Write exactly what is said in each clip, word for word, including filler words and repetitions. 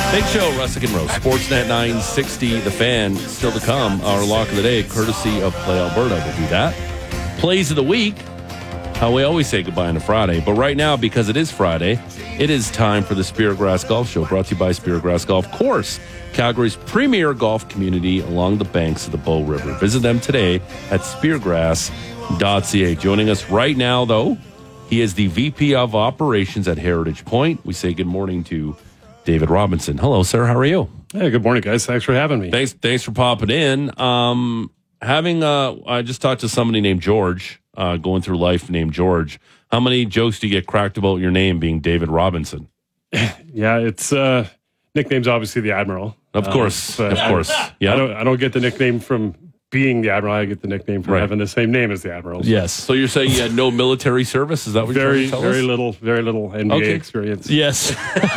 Big show, Russick and Rose. Sportsnet nine sixty, The Fan. Still to come, our lock of the day, courtesy of Play Alberta. We'll do that. Plays of the week. How we always say goodbye on a Friday. But right now, because it is Friday, it is time for the Speargrass Golf Show, brought to you by Speargrass Golf Course, Calgary's premier golf community along the banks of the Bow River. Visit them today at speargrass dot c a. Joining us right now, though, he is the V P of Operations at Heritage Point. We say good morning to David Robinson. Hello, sir. How are you? Hey, good morning, guys. Thanks for having me. Thanks, thanks for popping in. Um, having, uh, I just talked to somebody named George, uh, going through life named George. How many jokes do you get cracked about your name being David Robinson? Yeah, it's uh, nickname's obviously the Admiral. Of course, um, of course. Yeah, I don't. I don't get the nickname from being the Admiral. I get the nickname from Right. having the same name as the Admiral. So yes. So you're saying you had no military service? Is that what very, you're trying to tell very us? little, very little N B A Okay. experience. Yes.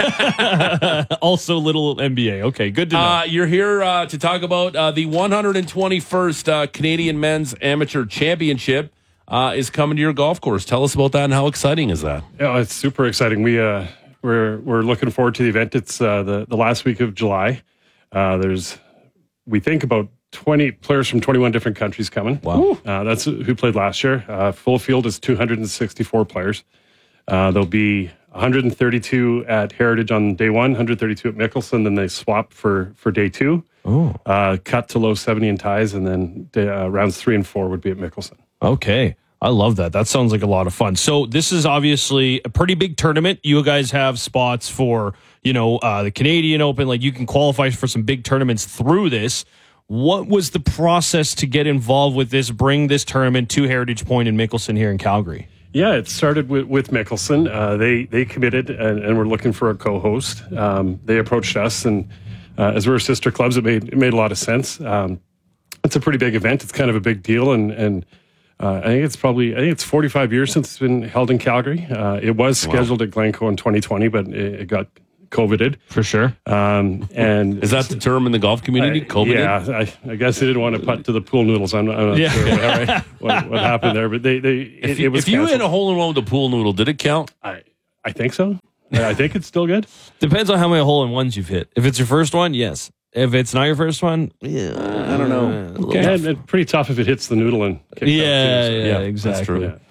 Also little N B A. Okay, good to know. Uh, you're here uh, to talk about uh, the one hundred twenty-first uh, Canadian Men's Amateur Championship uh, is coming to your golf course. Tell us about that and how exciting is that? Yeah, it's super exciting. We uh, we're we're looking forward to the event. It's uh, the the last week of July. Uh, there's we think about twenty players from twenty-one different countries coming. Wow. Uh, that's who played last year. Uh, full field is two hundred sixty-four players. Uh, there'll be one hundred thirty-two at Heritage on day one, one hundred thirty-two at Mickelson. Then they swap for, for day two. Oh. Uh, cut to low seventy in ties, and then day, uh, rounds three and four would be at Mickelson. Okay. I love that. That sounds like a lot of fun. So this is obviously a pretty big tournament. You guys have spots for, you know, uh, the Canadian Open. Like you can qualify for some big tournaments through this. What was the process to get involved with this, bring this tournament to Heritage Point in Mickelson here in Calgary? Yeah, it started with, with Mickelson. Uh, they they committed and, and were looking for a co-host. Um, they approached us, and uh, as we're sister clubs, it made it made a lot of sense. Um, it's a pretty big event. It's kind of a big deal, and and uh, I think it's probably I think it's forty-five years since it's been held in Calgary. Uh, it was scheduled wow. at Glencoe in twenty twenty, but it, it got COVIDed. For sure. Um, and Is that the term in the golf community? Uh, COVID? yeah, I, I guess they didn't want to putt to the pool noodles. I'm not, I'm not Yeah. sure what, what, what happened there, but they, they it, If you, it was if you canceled. hit a hole in one with a pool noodle, did it count? I, I think so. I think it's still good. Depends on how many hole in ones you've hit. If it's your first one, yes. If it's not your first one, yeah, I don't know. Okay. And, and pretty tough if it hits the noodle and kicks Yeah, out too, so- yeah, that's exactly. true. Yeah.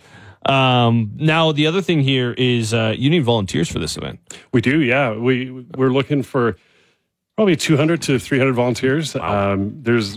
Um, now, the other thing here is uh, you need volunteers for this event. We do, yeah. We we're looking for probably two hundred to three hundred volunteers. Wow. Um, there's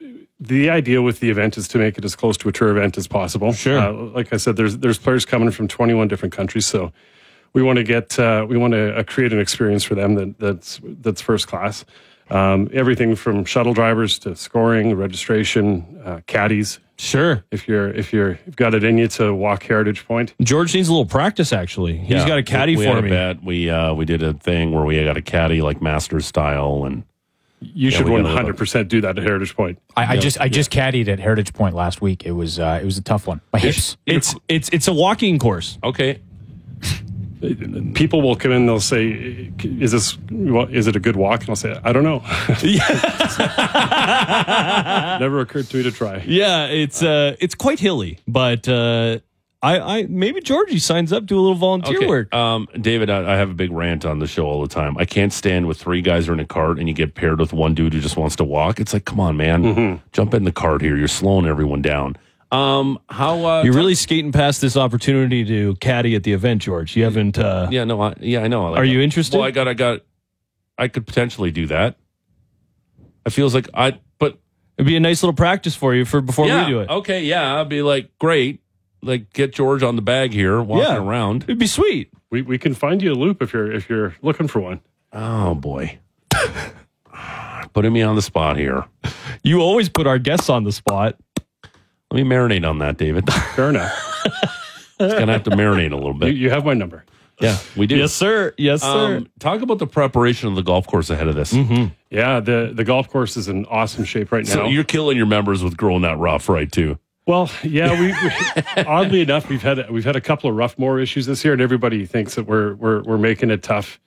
the idea with the event is to make it as close to a tour event as possible. Sure. Uh, like I said, there's there's players coming from twenty-one different countries, so we want to get uh, we want to uh, create an experience for them that that's that's first class. Um, everything from shuttle drivers to scoring, registration, uh, caddies. Sure. If you're if you're you've got it in you to walk Heritage Point. George needs a little practice, actually. He's Yeah. got a caddy we, we for had me. A bet. We uh, we did a thing where we got a caddy like Masters style, and You Yeah, should we one gotta hundred percent do that at Heritage Point. I, I just I just caddied at Heritage Point last week. It was uh, it was a tough one. My hips. It's it's it's a walking course. okay. People will come in, they'll say, "Is this is it a good walk?" And I'll say, "I don't know." Never occurred to me to try. Yeah, it's uh it's quite hilly, but uh I, I maybe Georgie signs up, do a little volunteer Okay. work. Um, David, I, I have a big rant on the show all the time. I can't stand with three guys are in a cart and you get paired with one dude who just wants to walk. It's like, come on, man, Mm-hmm. jump in the cart here. You're slowing everyone down. Um, how uh, You're really skating past this opportunity to caddy at the event, George. You haven't. Uh, Yeah, no, I, yeah, I know. I like Are you that. interested? Well, I got, I got, I could potentially do that. It feels like I, but It'd be a nice little practice for you for before yeah, we do it. okay, yeah, I'd be like, great, like get George on the bag here, walking Yeah. around. It'd be sweet. We we can find you a loop if you're if you're looking for one. Oh boy, putting me on the spot here. You always put our guests on the spot. Let me marinate on that, David. Fair enough. It's gonna have to marinate a little You, bit. you have my number. Yeah, we do. Yes, sir. Yes, sir. Um, talk about the preparation of the golf course ahead of this. Yeah, the the golf course is in awesome shape right now. So you're killing your members with growing that rough, right? Too. Well, yeah, we, we oddly enough we've had we've had a couple of rough moor issues this year, and everybody thinks that we're we're we're making it tough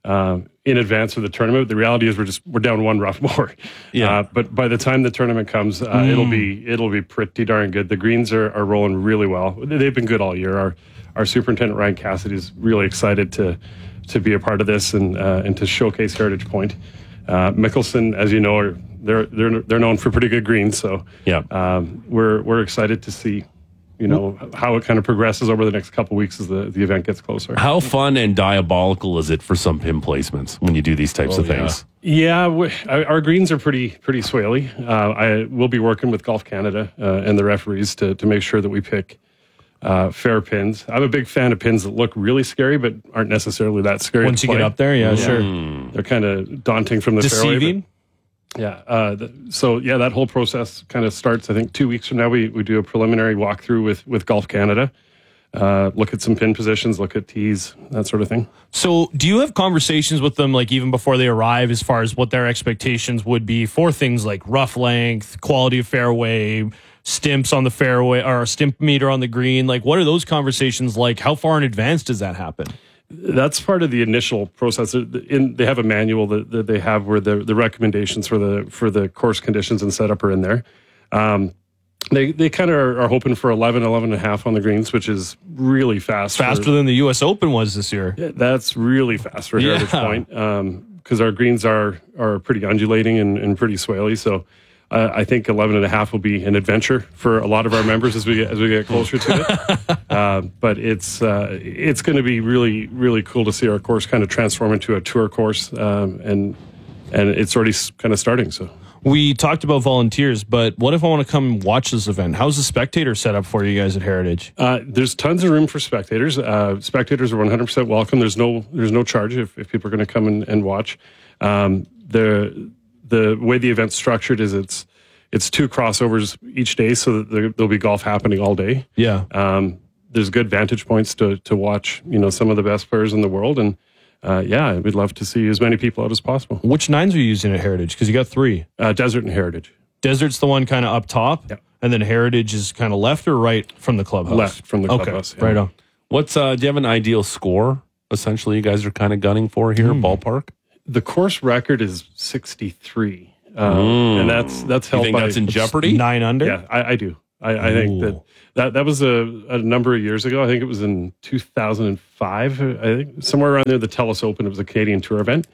um, in advance of the tournament. The reality is we're just we're down one rough more. Yeah. Uh, but by the time the tournament comes, uh, mm. it'll be it'll be pretty darn good. The greens are, are rolling really well. They've been good all year. Our our superintendent Ryan Cassidy is really excited to to be a part of this and uh, and to showcase Heritage Point. Uh, Mickelson, as you know, are they're they're they're known for pretty good greens. So yeah, um, we're we're excited to see, you know, how it kind of progresses over the next couple of weeks as the, the event gets closer. How fun and diabolical is it for some pin placements when you do these types oh, of things? Yeah, we, our greens are pretty pretty swaley. Uh, I will be working with Golf Canada uh, and the referees to to make sure that we pick uh, fair pins. I'm a big fan of pins that look really scary but aren't necessarily that scary. Once you get up there, yeah, yeah. sure. Mm. They're kind of daunting from the Deceiving. fairway. But, yeah. Uh, the, so yeah, that whole process kind of starts. I think two weeks from now, we we do a preliminary walkthrough with with Golf Canada. Uh, look at some pin positions, look at tees, that sort of thing. So do you have conversations with them, like even before they arrive, as far as what their expectations would be for things like rough length, quality of fairway, stimps on the fairway, or a stimp meter on the green? Like, what are those conversations like? How far in advance does that happen? That's part of the initial process. In, they have a manual that, that they have where the, the recommendations for the for the course conditions and setup are in there. Um, They they kind of are, are hoping for eleven, eleven and a half on the greens, which is really fast. Faster for, than the U S Open was this year. Yeah, that's really fast for Heritage yeah. Point because um, our greens are are pretty undulating and, and pretty swaley. So uh, I think eleven and a half will be an adventure for a lot of our members as we get, as we get closer to it. uh, but it's uh, it's going to be really really cool to see our course kind of transform into a tour course, um, and and it's already kind of starting. So. We talked about volunteers, but what if I want to come watch this event? How's the spectator set up for you guys at Heritage? Uh, there's tons of room for spectators. Uh, spectators are one hundred percent welcome. There's no there's no charge if, if people are going to come and, and watch. Um, the the way the event's structured is it's it's two crossovers each day, so that there, there'll be golf happening all day. Yeah. Um, there's good vantage points to to watch. You know, some of the best players in the world, and Uh, yeah, we'd love to see as many people out as possible. Which nines are you using at Heritage? Because you got three. Uh, Desert and Heritage. Desert's the one kind of up top, yeah. And then Heritage is kind of left or right from the clubhouse? Left from the clubhouse. Okay, yeah. Right on. What's uh, do you have an ideal score? Essentially, you guys are kind of gunning for here, mm. ballpark. The course record is sixty-three, um, mm. and that's that's held you think by that's in jeopardy. Nine under. Yeah, I, I do. I, I think that, that that was a, a number of years ago. I think it was in two thousand five. I think somewhere around there, the TELUS Open. It was a Canadian Tour event.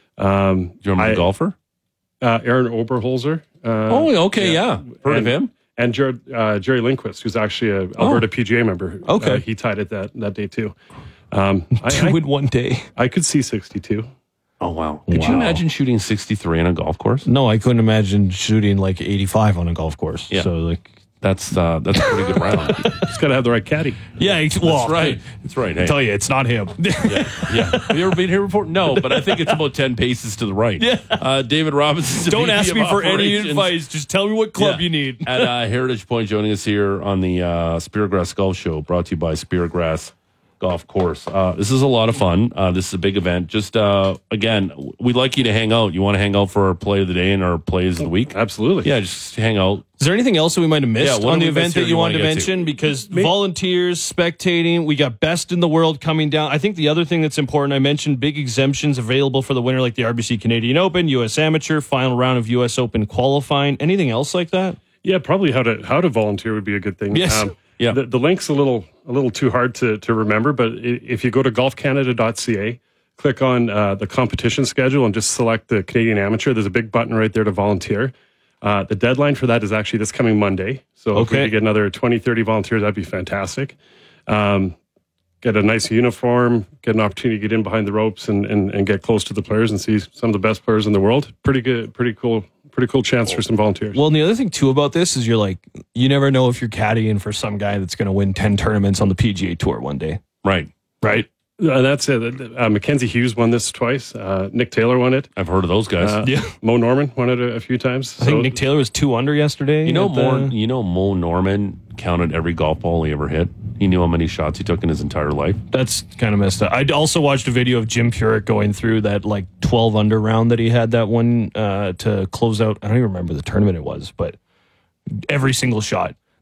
Um, do you remember I, the golfer? Uh, Aaron Oberholzer. Uh, oh, okay, yeah. yeah. Heard and, of him. And Jared, uh, Jerry Lindquist, who's actually a Alberta oh. P G A member. Okay. Uh, he tied it that, that day too. Um, Two I, in one day. I could see sixty-two. Oh, wow. Could wow. you imagine shooting sixty-three on a golf course? No, I couldn't imagine shooting like eighty-five on a golf course. Yeah. So, like, That's uh, that's a pretty good round. Just got to have the right caddy. Yeah, well, that's right. That's right. Hey. I tell you, it's not him. yeah, yeah. Have you ever been here before? No, but I think it's about ten paces to the right. Yeah. Uh, David Robinson. Don't ask me for any advice. Just tell me what club yeah. you need. At uh, Heritage Point, joining us here on the uh, Speargrass Golf Show, brought to you by Speargrass Golf Course. Uh, this is a lot of fun. Uh, this is a big event. Just uh, again, we'd like you to hang out. You want to hang out for our play of the day and our plays of the week? Absolutely. Yeah, just hang out. Is there anything else that we might have missed Yeah, what on the did we miss event here that you you wanted wanna to get to? mention? Because volunteers, spectating, we got best in the world coming down. I think the other thing that's important, I mentioned big exemptions available for the winner, like the R B C Canadian Open, U S Amateur, final round of U S Open qualifying. Anything else like that? Yeah, probably how to how to volunteer would be a good thing. Yes. Um, Yeah. The, the link's a little a little too hard to, to remember, but i- if you go to golf canada dot c a, click on uh, the competition schedule and just select the Canadian Amateur, there's a big button right there to volunteer. Uh, the deadline for that is actually this coming Monday. So if we Okay. could get another twenty, thirty volunteers, that'd be fantastic. Um, get a nice uniform, get an opportunity to get in behind the ropes and, and, and get close to the players and see some of the best players in the world. Pretty good, pretty cool, pretty cool chance for some volunteers. Well, and the other thing too about this is you're like, you never know if you're caddying for some guy that's going to win ten tournaments on the P G A Tour one day. Right. Right. Uh, that's it. Uh, Mackenzie Hughes won this twice. Uh, Nick Taylor won it. I've heard of those guys. Uh, Yeah. Mo Norman won it a, a few times. I think Nick Taylor was two under yesterday. you know, at the- more. You know, Mo Norman counted every golf ball he ever hit. He knew how many shots he took in his entire life. That's kind of messed up. I also watched a video of Jim Furyk going through that like twelve under round that he had that one uh, to close out. I don't even remember the tournament it was, but every single shot.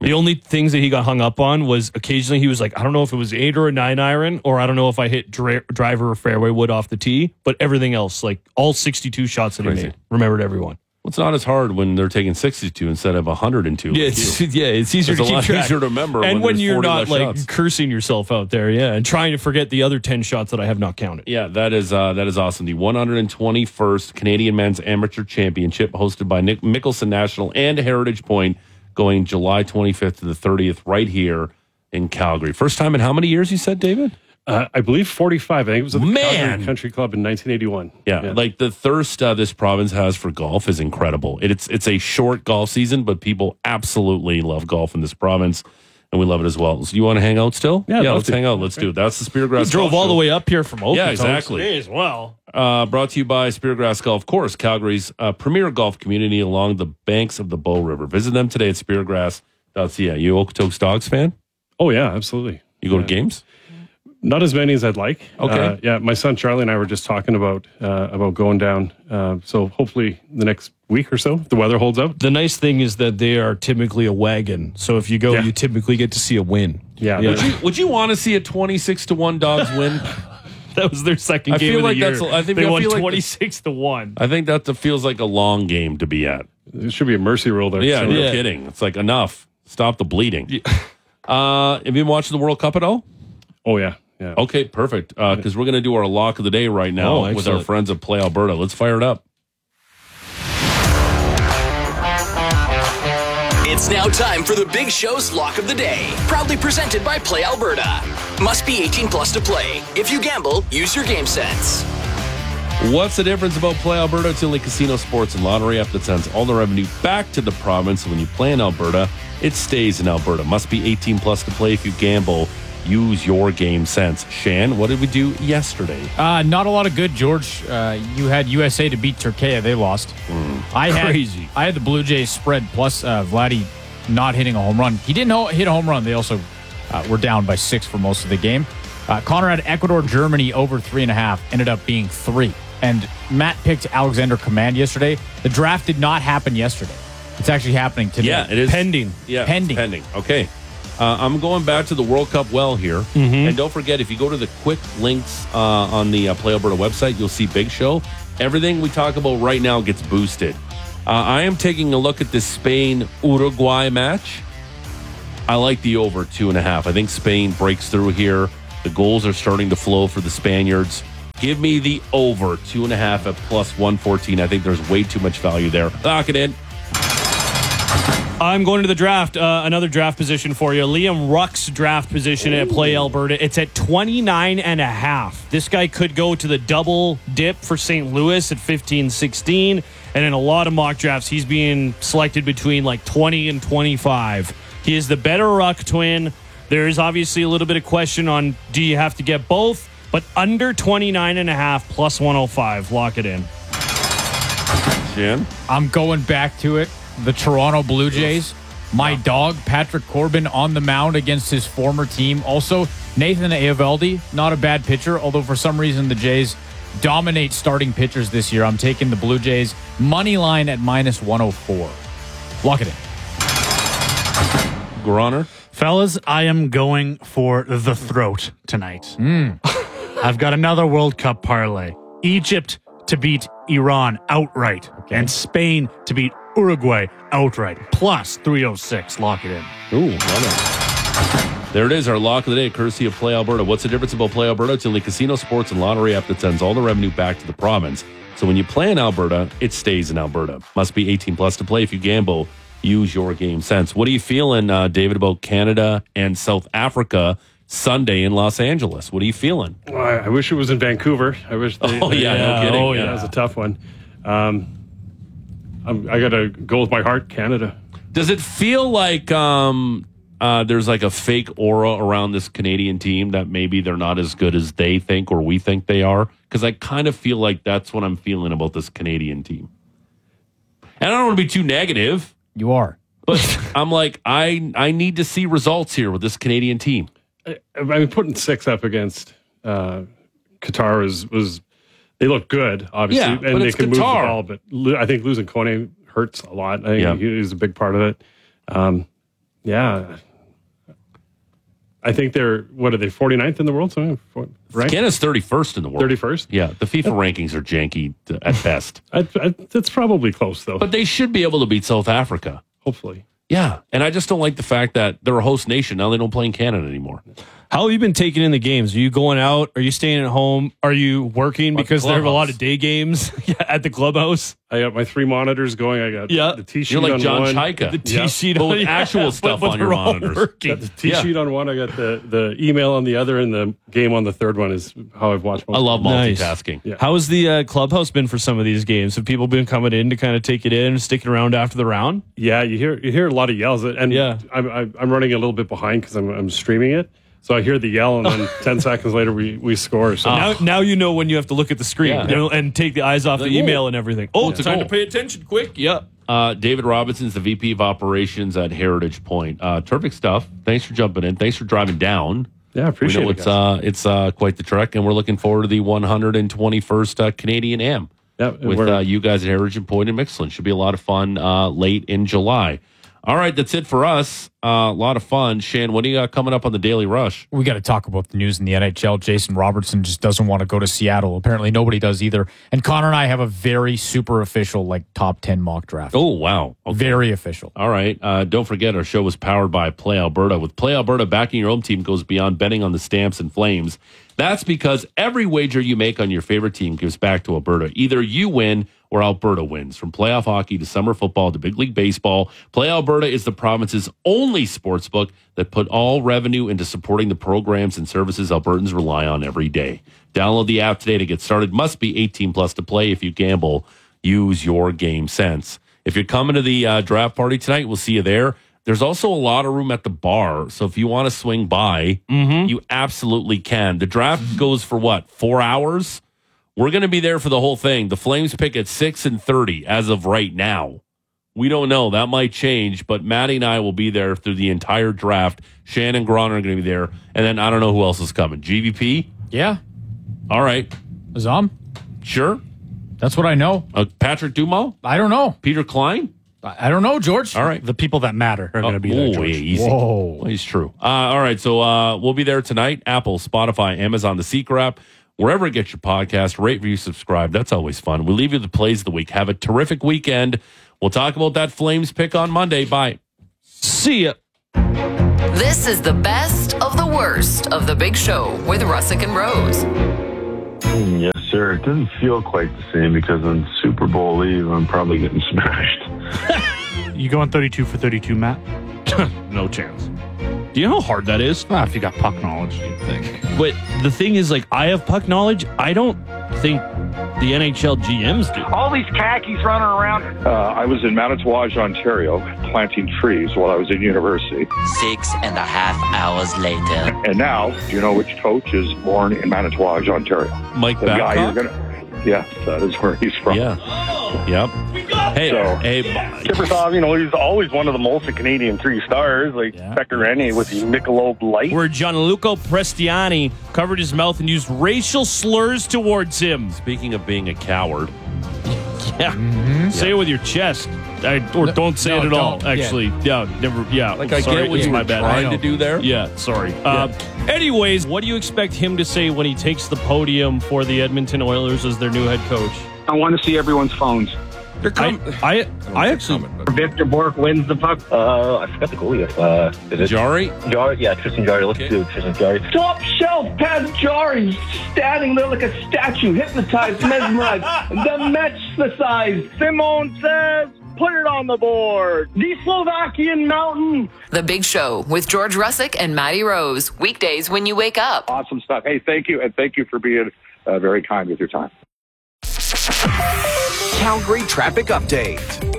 The only things that he got hung up on was occasionally he was like, I don't know if it was eight or a nine iron, or I don't know if I hit dri- driver or fairway wood off the tee, but everything else, like all sixty-two shots that Crazy. he made, remembered everyone. Well, it's not as hard when they're taking sixty-two instead of one hundred two. Yeah, like it's, you. yeah, it's easier It's to a keep lot track. easier to remember and when when there's you're forty not less like shots. cursing yourself out there, yeah, and trying to forget the other ten shots that I have not counted. Yeah, that is uh, that is awesome. The one hundred twenty-first Canadian Men's Amateur Championship, hosted by Nick Mickelson National and Heritage Point, going July twenty-fifth to the thirtieth, right here in Calgary. First time in how many years? You said, David? Uh, I believe forty-five. I think it was at the Man. Calgary Country Club in nineteen eighty-one. Yeah, like the thirst uh, this province has for golf is incredible. It, it's it's a short golf season, but people absolutely love golf in this province, and we love it as well. So you want to hang out still? Yeah, I'd yeah love let's to. hang out. Let's do it. That's the Speargrass. Drove Golf all Show. the way up here from Oakland. Yeah, exactly. as well. Uh, brought to you by Speargrass Golf Course, Calgary's uh, premier golf community along the banks of the Bow River. Visit them today at speargrass dot c a. You Okotoks Dogs fan? Oh, yeah, absolutely. You go Yeah. to games? Not as many as I'd like. Okay. Uh, yeah, my son Charlie and I were just talking about uh, about going down. Uh, so hopefully the next week or so, if the weather holds out. The nice thing is that they are typically a wagon. So if you go, Yeah. you typically get to see a win. Yeah, Yeah. they're- Would you want to see a twenty-six to one Dogs win? That was their second I game feel of like the year. that's a- I think- they I won feel like- twenty-six to one. I think that feels like a long game to be at. There should be a mercy rule there. Yeah, So- no Yeah. kidding. It's like enough. Stop the bleeding. Uh, have you been watching the World Cup at all? Oh, yeah. Yeah. Okay, perfect. Because we're going to do our lock of the day right now Oh, with our excellent. friends at Play Alberta. Let's fire it up. It's now time for the Big Show's Lock of the Day. Proudly presented by Play Alberta. Must be eighteen plus to play. If you gamble, use your game sense. What's the difference about Play Alberta? It's the only casino, sports, and lottery app that sends all the revenue back to the province. And when you play in Alberta, it stays in Alberta. Must be eighteen plus to play. If you gamble, use your game sense. Shan, what did we do yesterday? Uh, not a lot of good, George. Uh, you had U S A to beat Turkey. They lost. I had, Crazy. I had the Blue Jays spread plus uh, Vladdy not hitting a home run. He didn't ho- hit a home run. They also uh, were down by six for most of the game. Uh, Connor had Ecuador, Germany over three and a half. Ended up being three. And Matt picked Alexander Command yesterday. The draft did not happen yesterday. It's actually happening today. Yeah, it is. Pending. Yeah, Pending. Pending. Okay. Uh, I'm going back to the World Cup well here. Mm-hmm. And don't forget, if you go to the quick links uh, on the uh, Play Alberta website, you'll see Big Show. Everything we talk about right now gets boosted. Uh, I am taking a look at this Spain-Uruguay match. I like the over two and a half. I think Spain breaks through here. The goals are starting to flow for the Spaniards. Give me the over two and a half at plus one fourteen. I think there's way too much value there. Lock it in. I'm going to the draft. Uh, another draft position for you. Liam Ruck's draft position at Play Alberta. It's at twenty-nine and a half. This guy could go to the double dip for Saint Louis at fifteen sixteen. And in a lot of mock drafts, he's being selected between like twenty and twenty-five. He is the better Ruck twin. There is obviously a little bit of question on do you have to get both, but under twenty-nine and a half plus one oh five. Lock it in. Jan? I'm going back to it. The Toronto Blue Jays. My dog, Patrick Corbin, on the mound against his former team. Also, Nathan Eovaldi, not a bad pitcher, although for some reason the Jays dominate starting pitchers this year. I'm taking the Blue Jays money line at minus one oh four. Lock it in. Groner? Fellas, I am going for the throat tonight. I've got another World Cup parlay. Egypt to beat Iran outright. And Spain to beat Uruguay outright. Plus three oh six. Lock it in. Ooh, love it. There it is, our lock of the day, courtesy of Play Alberta. What's the difference about Play Alberta? It's the only casino, sports, and lottery app that sends all the revenue back to the province. So when you play in Alberta, it stays in Alberta. Must be eighteen plus to play. If you gamble, use your game sense. What are you feeling, uh, David, about Canada and South Africa Sunday in Los Angeles? What are you feeling? I, I wish it was in Vancouver. I wish. They, Oh, they- yeah, no kidding. oh, yeah, yeah. that was a tough one. Um, I'm, I got to go with my heart, Canada. Does it feel like um, uh, there's like a fake aura around this Canadian team that maybe they're not as good as they think or we think they are? Because I kind of feel like that's what I'm feeling about this Canadian team. And I don't want to be too negative, You are. but I'm like, I I need to see results here with this Canadian team. I, I mean, putting six up against uh, Qatar was was they look good, obviously, Yeah, and but they it's can move the Qatar. ball. But lo- I think losing Kone hurts a lot. I think Yeah. he is a big part of it. Um, Yeah. I think they're, what are they, forty-ninth in the world? Something, right? Canada's thirty-first in the world. thirty-first? Yeah, the FIFA rankings are janky to- at best. I, I, that's probably close, though. But they should be able to beat South Africa. Hopefully. Yeah, and I just don't like the fact that they're a host nation. Now they don't play in Canada anymore. How have you been taking in the games? Are you going out? Are you staying at home? Are you working At the because there are a lot clubhouse. of day games at the clubhouse? I got my three monitors going. I got Yeah. the T sheet You're like on John one. Chaika. The T Yeah. sheet But on with actual stuff but on your they're all monitors. working. Got the T sheet on one. I got the, the email on the other, and the game on the third one is how I've watched most I love Nice. multitasking. Yeah. How has the uh, clubhouse been for some of these games? Have people been coming in to kind of take it in and sticking around after the round? Yeah, you hear you hear a lot of yells, and Yeah. I'm I'm I'm running a little bit behind because I'm I'm streaming it, so I hear the yell, and then ten seconds later we we score. So Now, now you know when you have to look at the screen Yeah. you know, and take the eyes off Like, the email oh. and everything. Oh, It's it's a time goal. to pay attention quick. Yeah. Uh, David Robinson's the V P of Operations at Heritage Point. Uh, terrific stuff. Thanks for jumping in. Thanks for driving down. yeah, I appreciate we know it. it's guys. uh, it's uh, quite the trek, and we're looking forward to the one hundred twenty-first uh, Canadian Am yeah, with we're- uh, you guys at Heritage Point in Mixlin. Should be a lot of fun uh, late in July. All right, that's it for us. Uh, a lot of fun. Shan, what do you got coming up on the Daily Rush? We got to talk about the news in the N H L. Jason Robertson just doesn't want to go to Seattle. Apparently, nobody does either. And Connor and I have a very super official, like top ten mock draft. Oh, wow. Okay. Very official. All right. Uh, don't forget, our show was powered by Play Alberta. With Play Alberta, backing your home team goes beyond betting on the Stamps and Flames. That's because every wager you make on your favorite team gives back to Alberta. Either you win or Alberta wins. From playoff hockey to summer football to big league baseball, Play Alberta is the province's only sports book that put all revenue into supporting the programs and services Albertans rely on every day. Download the app today to get started. Must be eighteen plus to play. If you gamble, use your game sense. If you're coming to the uh, draft party tonight, we'll see you there. There's also a lot of room at the bar. So if you want to swing by, you absolutely can. The draft goes for what, four hours? We're going to be there for the whole thing. The Flames pick at six and thirty as of right now. We don't know. That might change, but Maddie and I will be there through the entire draft. Shannon Gron are going to be there. And then I don't know who else is coming. G V P? Yeah. All right. Azam? Sure. That's what I know. Uh, Patrick Dumas? I don't know. Peter Klein? I I don't know, George. All right. The people that matter are going to be oh, there, yeah, George. easy. Whoa. Well, he's true. Uh, all right, so uh, we'll be there tonight. Apple, Spotify, Amazon, the Seeker app, wherever you get your podcast. Rate, review, subscribe. That's always fun. We leave you the plays of the week. Have a terrific weekend. We'll talk about that Flames pick on Monday. Bye. See ya. This is the best of the worst of the Big Show with Russick and Rose. Yes, sir. It doesn't feel quite the same because on Super Bowl Eve, I'm probably getting smashed. You going thirty-two for thirty-two, Matt? No chance. Do you know how hard that is? Ah, if you got puck knowledge, you'd think. But the thing is, like, I have puck knowledge. I don't think the N H L G Ms do. All these khakis running around. Uh, I was in Manitowoc, Ontario, planting trees while I was in university. Six and a half hours later. And now, do you know which coach is born in Manitowoc, Ontario? Mike The guy you're Babcock? gonna. Yes, that is where he's from. Yeah. Yep. Hey, So- hey, Kiprusoff, you know, he's always one of the most Canadian three stars, like Yeah. Pecoreni with his Michelob Light. Where Gianluca Prestiani covered his mouth and used racial slurs towards him. speaking of being a coward, Yeah. Say it with your chest. I, or No, don't say no, it at all, don't. Yeah. actually. Yeah, never. Yeah. like I sorry, get what it's you my were bad. trying I to know. do there. Yeah, sorry. Uh, anyways, what do you expect him to say when he takes the podium for the Edmonton Oilers as their new head coach? I want to see everyone's phones. I, I, I actually. Victor Bork wins the puck. Uh, I forgot the goalie. Uh, is it Jari? Jari? Yeah, Tristan Jari. Let's Okay. do Tristan Jari. Top shelf, Pat Jari, standing there like a statue, hypnotized, mesmerized. The match the size. Simone says, put it on the board. The Slovakian mountain. The Big Show with George Russick and Maddie Rose. Weekdays when you wake up. Awesome stuff. Hey, thank you, and thank you for being uh, very kind with your time. Calgary traffic update.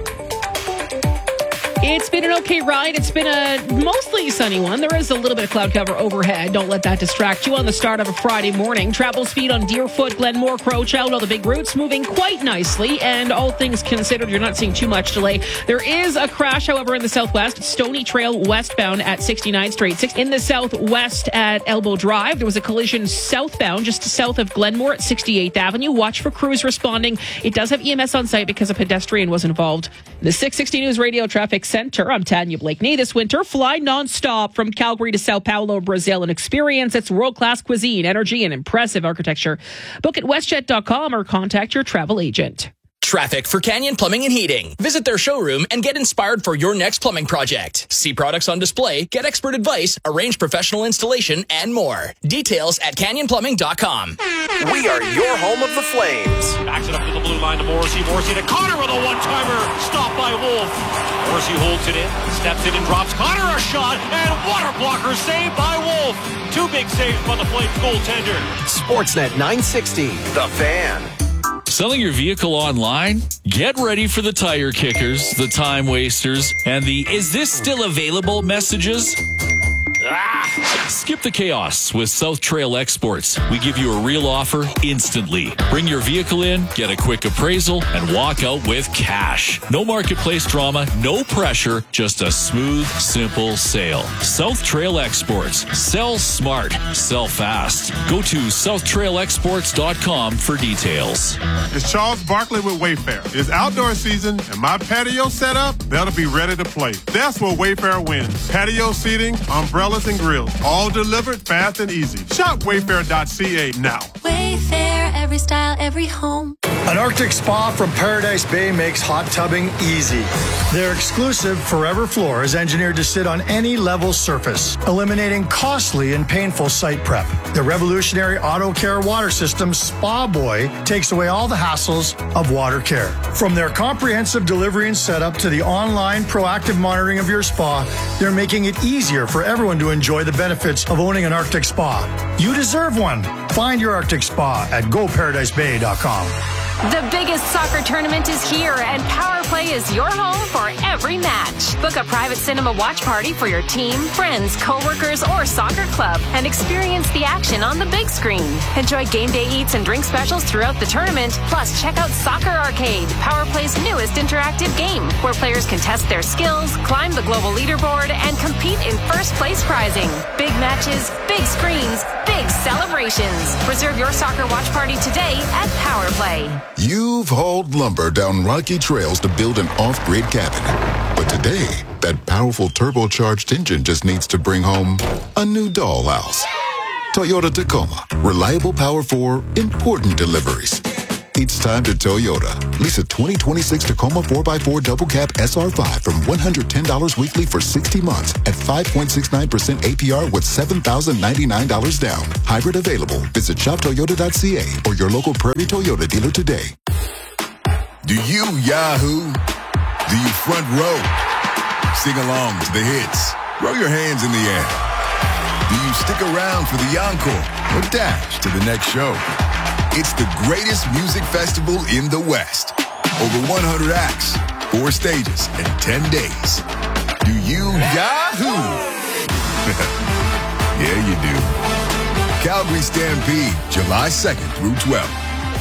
It's been an okay ride. It's been a mostly sunny one. There is a little bit of cloud cover overhead. Don't let that distract you on the start of a Friday morning. Travel speed on Deerfoot, Glenmore, Crowchild, all the big routes moving quite nicely. And all things considered, you're not seeing too much delay. There is a crash, however, in the southwest. Stony Trail westbound at sixty-ninth Street. In the southwest at Elbow Drive, there was a collision southbound just south of Glenmore at sixty-eighth Avenue. Watch for crews responding. It does have E M S on site because a pedestrian was involved. The six sixty News Radio traffic Center. I'm Tanya Blakeney. This winter, fly nonstop from Calgary to Sao Paulo, Brazil, and experience its world-class cuisine, energy, and impressive architecture. Book at westjet dot com or contact your travel agent. Traffic for Canyon Plumbing and Heating. Visit their showroom and get inspired for your next plumbing project. See products on display, get expert advice, arrange professional installation, and more. Details at canyon plumbing dot com. We are your home of the Flames. Backs it up to the blue line to Morrissey. Morrissey to Connor with a one-timer. Stopped by Wolf. Morrissey holds it in, steps in and drops Connor a shot, and water blocker saved by Wolf. Two big saves by the Flames goaltender. Sportsnet nine sixty, The Fan. Selling your vehicle online? Get ready for the tire kickers, the time wasters, and the "is this still available" messages. Ah! Skip the chaos with South Trail Exports. We give you a real offer instantly. Bring your vehicle in, get a quick appraisal, and walk out with cash. No marketplace drama, no pressure, just a smooth, simple sale. South Trail Exports. Sell smart, sell fast. Go to south trail exports dot com for details. It's Charles Barkley with Wayfair. It's outdoor season, and my patio setup better be ready to play. That's where Wayfair wins. Patio seating, umbrellas, and grills, all delivered fast and easy. Shop wayfair dot c a now. Wayfair, every style, every home. An Arctic spa from Paradise Bay makes hot tubbing easy. Their exclusive Forever Floor is engineered to sit on any level surface, eliminating costly and painful site prep. The revolutionary auto care water system, Spa Boy, takes away all the hassles of water care. From their comprehensive delivery and setup to the online proactive monitoring of your spa, they're making it easier for everyone to enjoy the benefits of owning an Arctic spa. You deserve one. Find your Arctic spa at go paradise bay dot com. The biggest soccer tournament is here, and Power Play is your home for every match. Book a private cinema watch party for your team, friends, coworkers, or soccer club, and experience the action on the big screen. Enjoy game day eats and drink specials throughout the tournament. Plus, check out Soccer Arcade, Power Play's newest interactive game, where players can test their skills, climb the global leaderboard, and compete in first place prizing. Big matches, big screens, big celebrations. Reserve your soccer watch party today at Power Play. You've hauled lumber down rocky trails to build an off-grid cabin. But today, that powerful turbocharged engine just needs to bring home a new dollhouse. Toyota Tacoma. Reliable power for important deliveries. It's time to Toyota. Lease a twenty twenty-six Tacoma four by four double cab S R five from one hundred ten dollars weekly for sixty months at five point six nine percent A P R with seven thousand ninety-nine dollars down. Hybrid available. Visit shop toyota dot c a or your local Prairie Toyota dealer today. Do you Yahoo? Do you front row? Sing along to the hits. Throw your hands in the air. Do you stick around for the encore or dash to the next show? It's the greatest music festival in the West. Over one hundred acts, four stages, and ten days. Do you Yahoo? Yeah, you do. Calgary Stampede, July second through twelfth.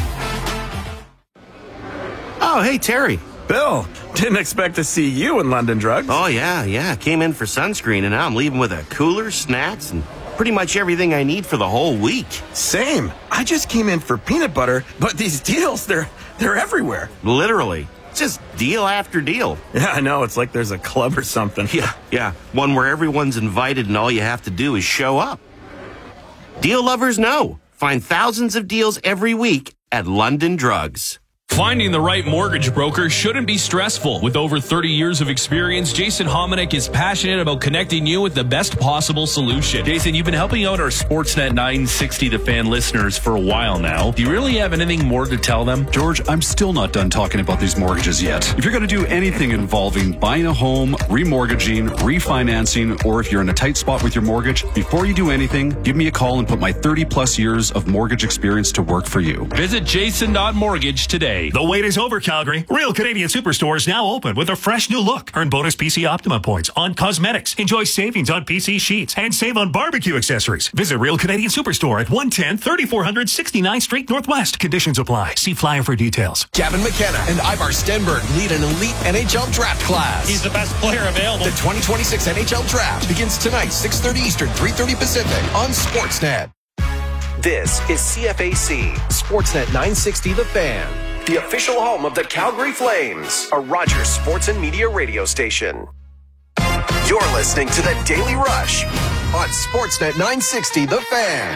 Oh, hey, Terry. Bill, didn't expect to see you in London Drugs. Oh, yeah, yeah. Came in for sunscreen, and now I'm leaving with a cooler, snacks, and pretty much everything I need for the whole week. Same. I just came in for peanut butter, but these deals, they're they're everywhere. Literally. Just deal after deal. Yeah, I know. It's like there's a club or something. Yeah, yeah. One where everyone's invited and all you have to do is show up. Deal lovers know. Find thousands of deals every week at London Drugs. Finding the right mortgage broker shouldn't be stressful. With over thirty years of experience, Jason Hominick is passionate about connecting you with the best possible solution. Jason, you've been helping out our Sportsnet nine sixty The Fan listeners for a while now. Do you really have anything more to tell them? George, I'm still not done talking about these mortgages yet. If you're going to do anything involving buying a home, remortgaging, refinancing, or if you're in a tight spot with your mortgage, before you do anything, give me a call and put my thirty plus years of mortgage experience to work for you. Visit jason dot mortgage today. The wait is over, Calgary. Real Canadian Superstore is now open with a fresh new look. Earn bonus P C Optima points on cosmetics. Enjoy savings on P C sheets and save on barbecue accessories. Visit Real Canadian Superstore at one ten thirty-four hundred sixty-ninth Street Northwest. Conditions apply. See flyer for details. Gavin McKenna and Ivar Stenberg lead an elite N H L draft class. He's the best player available. The twenty twenty-six N H L draft begins tonight, six thirty Eastern, three thirty Pacific on Sportsnet. This is C F A C, Sportsnet nine sixty The Fan, the official home of the Calgary Flames, a Rogers Sports and Media radio station. You're listening to The Daily Rush on Sportsnet nine sixty, The Fan.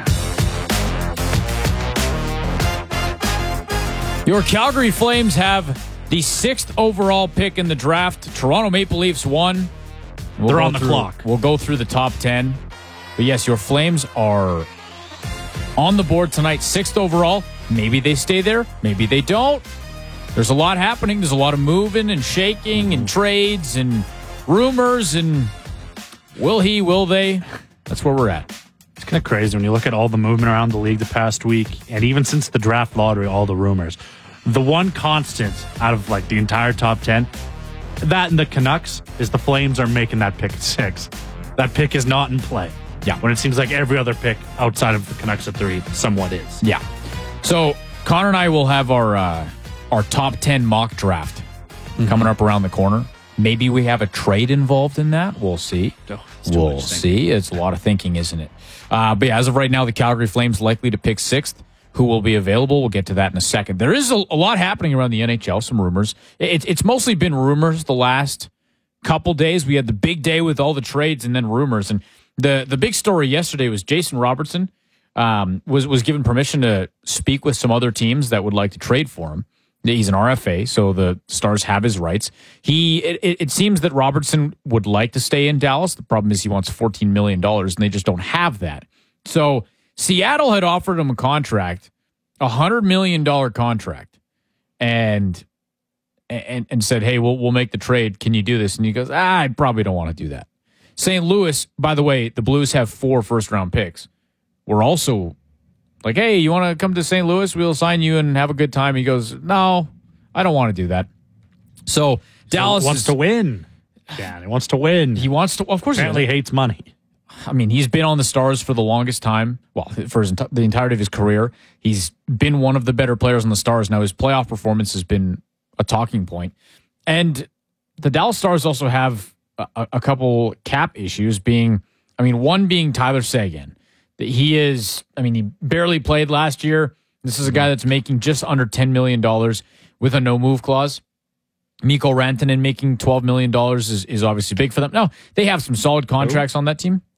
Your Calgary Flames have the sixth overall pick in the draft. Toronto Maple Leafs won. We'll They're go on the through- clock. We'll go through the top ten. But yes, your Flames are on the board tonight, sixth overall. Maybe they stay there. Maybe they don't. There's a lot happening. There's a lot of moving and shaking and trades and rumors and will he, will they? That's where we're at. It's kind of crazy when you look at all the movement around the league the past week, and even since the draft lottery, all the rumors. The one constant out of like the entire top ten, that and the Canucks, is the Flames are making that pick at six. That pick is not in play. Yeah. When it seems like every other pick outside of the Canucks at three somewhat is. Yeah. So Connor and I will have our uh, our top ten mock draft mm-hmm. coming up around the corner. Maybe we have a trade involved in that. We'll see. Oh, we'll see. It's a lot of thinking, isn't it? Uh, but yeah, as of right now, the Calgary Flames likely to pick sixth. Who will be available? We'll get to that in a second. There is a, a lot happening around the N H L, some rumors. It, it's mostly been rumors the last couple days. We had the big day with all the trades and then rumors. And the, the big story yesterday was Jason Robertson um, was, was given permission to speak with some other teams that would like to trade for him. He's an R F A, so the Stars have his rights. He it, it seems that Robertson would like to stay in Dallas. The problem is he wants fourteen million dollars, and they just don't have that. So Seattle had offered him a contract, a one hundred million dollars contract, and and and said, hey, we'll, we'll make the trade. Can you do this? And he goes, ah, I probably don't want to do that. Saint Louis, by the way, the Blues have four first-round picks. We're also like, hey, you want to come to Saint Louis? We'll sign you and have a good time. He goes, no, I don't want to do that. So, so Dallas wants is, to win. Yeah, he wants to win. He wants to. Well, of course, apparently he hates money. I mean, he's been on the Stars for the longest time. Well, for his, the entirety of his career, he's been one of the better players on the Stars. Now, his playoff performance has been a talking point. And the Dallas Stars also have a, a couple cap issues. Being, I mean, one being Tyler Seguin. He is, I mean, he barely played last year. This is a guy that's making just under ten million dollars with a no-move clause. Mikko Rantanen making twelve million dollars is, is obviously big for them. No, they have some solid contracts on that team.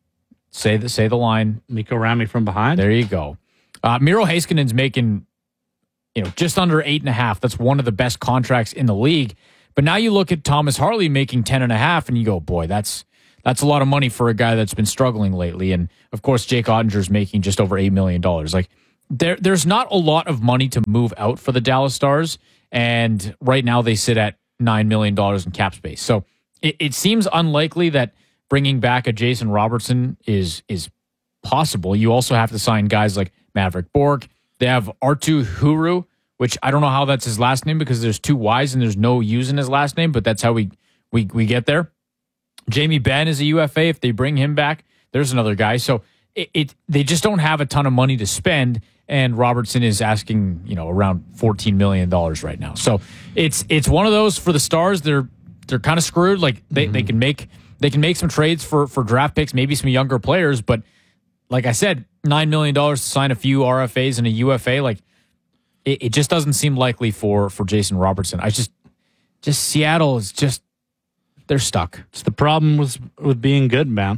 Say the, say the line. Mikko Rami from behind. There you go. Uh, Miro Heiskanen's making, you know, just under eight and a half. That's one of the best contracts in the league. But now you look at Thomas Harley making ten and a half, and you go, boy, that's that's a lot of money for a guy that's been struggling lately. And of course, Jake Ottinger's making just over eight million dollars. Like there, there's not a lot of money to move out for the Dallas Stars, and right now they sit at nine million dollars in cap space. So it, it seems unlikely that bringing back a Jason Robertson is is possible. You also have to sign guys like Maverick Bork. They have Artu Huru, which I don't know how that's his last name because there's two Y's and there's no U's in his last name, but that's how we we we get there. Jamie Benn is a U F A. If they bring him back, there's another guy. So it, it they just don't have a ton of money to spend, and Robertson is asking, you know, around fourteen million dollars right now. So it's it's one of those for the Stars. They're they're kind of screwed. Like they, mm-hmm. they can make they can make some trades for for draft picks, maybe some younger players, but like I said, nine million dollars to sign a few R F As and a U F A, like it, it just doesn't seem likely for for Jason Robertson. I just just Seattle is just they're stuck. It's the problem with with being good, man.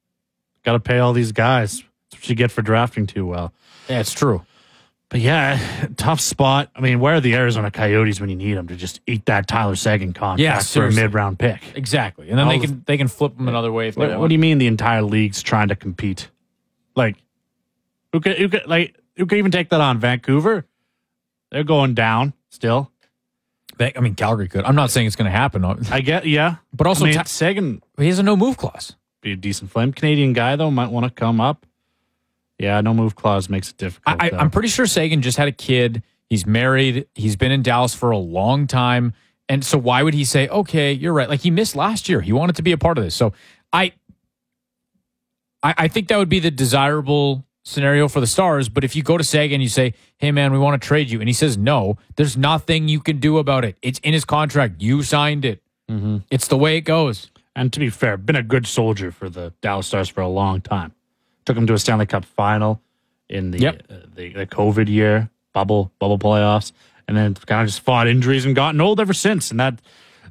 Got to pay all these guys. That's what you get for drafting too well. Yeah, it's true. But yeah, tough spot. I mean, where are the Arizona Coyotes when you need them to just eat that Tyler Seguin contract yeah, for a mid-round pick? Exactly, and then all they the, can they can flip them another way if they what, want. What do you mean the entire league's trying to compete? Like, who could, who could, like, who could even take that on? Vancouver? They're going down still. I mean, Calgary could. I'm not saying it's going to happen. I get, yeah. But also, I mean, Ta- Seguin, he has a no-move clause. Be a decent Flame. Canadian guy, though, might want to come up. Yeah, no-move clause makes it difficult. I, I'm pretty sure Seguin just had a kid. He's married. He's been in Dallas for a long time. And so why would he say, okay, you're right. Like, he missed last year. He wanted to be a part of this. So I... I, I think that would be the desirable scenario for the Stars. But if you go to Seguin and you say, hey, man, we want to trade you, and he says no, there's nothing you can do about it. It's in his contract. You signed it. Mm-hmm. It's the way it goes. And to be fair, been a good soldier for the Dallas Stars for a long time. Took him to a Stanley Cup final in the yep. uh, the, the COVID year, bubble bubble playoffs, and then kind of just fought injuries and gotten old ever since. And that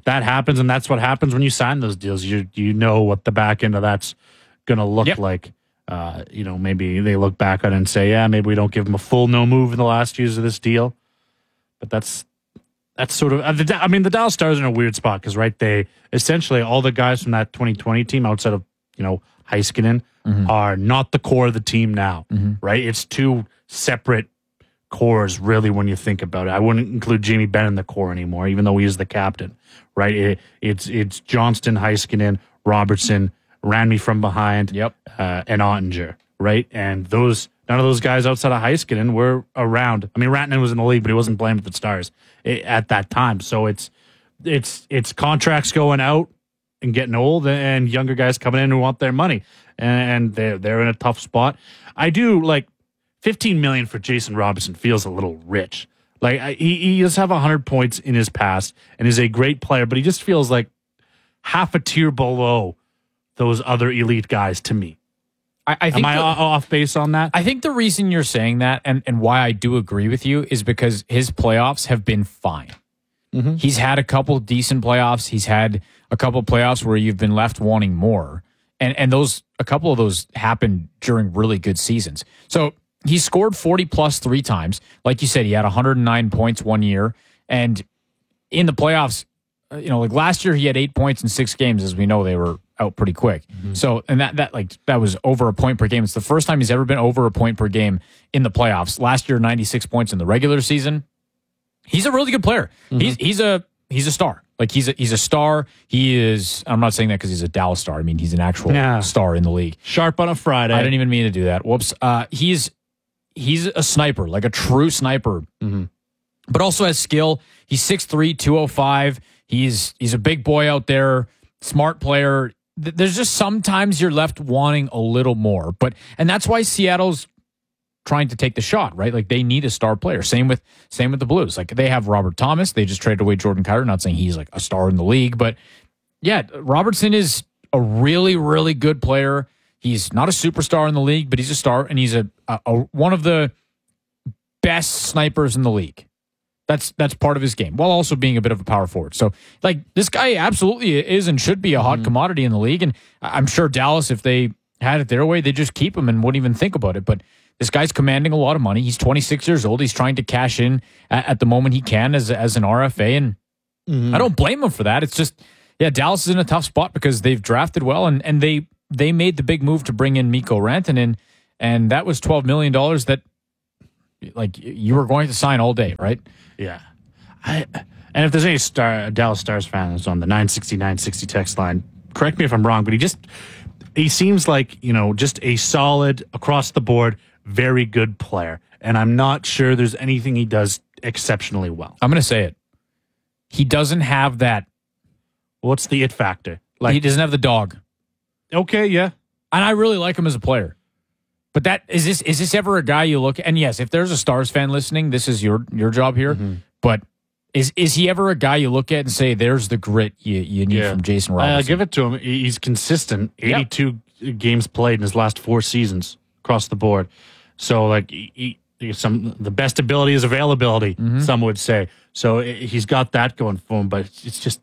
that happens, and that's what happens when you sign those deals. You you know what the back end of that's going to look Yep. like. Uh, you know, maybe they look back on it and say, yeah, maybe we don't give them a full no move in the last years of this deal. But that's that's sort of, uh, the, I mean, the Dallas Stars are in a weird spot because, right, they essentially all the guys from that twenty twenty team outside of, you know, Heiskanen Mm-hmm. are not the core of the team now, Mm-hmm. right? It's two separate cores, really, when you think about it. I wouldn't include Jamie Benn in the core anymore, even though he is the captain, right? It, it's it's Johnston, Heiskanen, Robertson, Randy from behind, yep, uh, and Ottinger, right? And those none of those guys outside of Heiskanen were around. I mean, Rantanen was in the league, but he wasn't playing with the Stars eh, at that time. So it's it's it's contracts going out and getting old, and younger guys coming in who want their money, and they're they're in a tough spot. I do like fifteen million dollars for Jason Robertson feels a little rich. Like I, he he does have one hundred points in his past and is a great player, but he just feels like half a tier below those other elite guys to me. I, I think Am I the, off base on that? I think the reason you're saying that and, and why I do agree with you is because his playoffs have been fine. Mm-hmm. He's had a couple decent playoffs. He's had a couple playoffs where you've been left wanting more. And and those a couple of those happened during really good seasons. So he scored forty plus three times. Like you said, he had one hundred nine points one year. And in the playoffs, uh, you know, like last year he had eight points in six games. As we know, they were out pretty quick. Mm-hmm. So, and that, that like, that was over a point per game. It's the first time he's ever been over a point per game in the playoffs. Last year, ninety-six points in the regular season. He's a really good player. Mm-hmm. He's, he's a, he's a star. Like he's a, he's a star. He is, I'm not saying that because he's a Dallas star. I mean, he's an actual yeah. star in the league. Sharp on a Friday. I didn't even mean to do that. Whoops. Uh, he's, he's a sniper, like a true sniper, mm-hmm. but also has skill. He's six three, two oh five. He's, he's a big boy out there, smart player. There's just sometimes you're left wanting a little more, but and that's why Seattle's trying to take the shot, right? Like they need a star player. Same with same with the Blues. Like they have Robert Thomas. They just traded away Jordan Kyrou. Not saying he's like a star in the league, but yeah, Robertson is a really really good player. He's not a superstar in the league, but he's a star, and he's a, a, a one of the best snipers in the league. That's that's part of his game, while also being a bit of a power forward. So, like, this guy absolutely is and should be a hot mm-hmm. commodity in the league. And I'm sure Dallas, if they had it their way, they'd just keep him and wouldn't even think about it. But this guy's commanding a lot of money. He's twenty-six years old. He's trying to cash in at, at the moment he can as, as an R F A. And mm-hmm. I don't blame him for that. It's just, yeah, Dallas is in a tough spot because they've drafted well. And, and they they made the big move to bring in Mikko Rantanen. And that was twelve million dollars that, like, you were going to sign all day, right? Yeah. I, and if there's any star, Dallas Stars fans on the nine sixty, nine sixty text line, correct me if I'm wrong, but he just, he seems like, you know, just a solid, across the board, very good player. And I'm not sure there's anything he does exceptionally well. I'm going to say it. He doesn't have that. What's the it factor? Like he doesn't have the dog. Okay, yeah. And I really like him as a player. But that is this is this ever a guy you look at? And yes, if there's a Stars fan listening, this is your your job here. Mm-hmm. But is is he ever a guy you look at and say, "There's the grit you, you need yeah. from Jason Robertson"? I give it to him. He's consistent. eighty-two yep. games played in his last four seasons across the board. So like he, he, some the best ability is availability. Mm-hmm. Some would say. So he's got that going for him. But it's just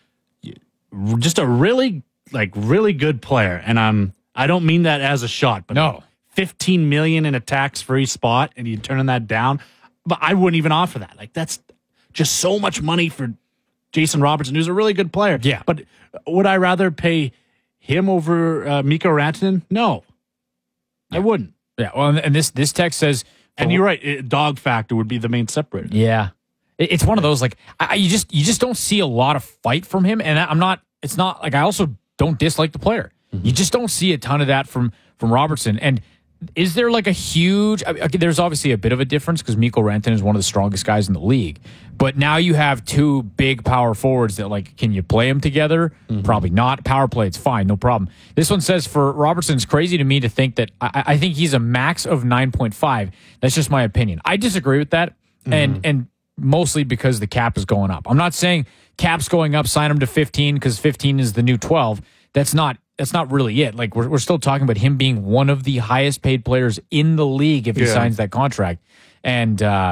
just a really like really good player. And I'm I don't mean that as a shot, but no. fifteen million in a tax-free spot, and you're turning that down. But I wouldn't even offer that. Like, that's just so much money for Jason Robertson, who's a really good player. Yeah. But would I rather pay him over uh, Mikko Rantanen? No, yeah. I wouldn't. Yeah. Well, and this this text says, and you're right. It, dog factor would be the main separator. Yeah, it, it's one of those like I, you just you just don't see a lot of fight from him, and I'm not. It's not like I also don't dislike the player. Mm-hmm. You just don't see a ton of that from from Robertson. And is there like a huge... I mean, okay, there's obviously a bit of a difference because Mikko Rantanen is one of the strongest guys in the league. But now you have two big power forwards that, like, can you play them together? Mm-hmm. Probably not. Power play, it's fine, no problem. This one says for Robertson, it's crazy to me to think that... I, I think he's a max of nine point five. That's just my opinion. I disagree with that, mm-hmm. and and mostly because the cap is going up. I'm not saying cap's going up, sign him to fifteen because fifteen is the new twelve. That's not... That's not really it. Like we're we're still talking about him being one of the highest paid players in the league if he yeah. signs that contract. And uh,